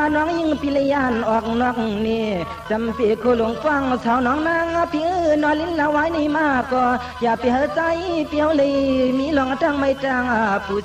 น้องยิงพิรยานออกนอกนี่จำปีคู่หลงฟังสาวน้องนางพี่นอนลิ้นละไว้นี่มาก็อย่าไปเหือใจเปียวเลยมีลองจังไม่จังผู้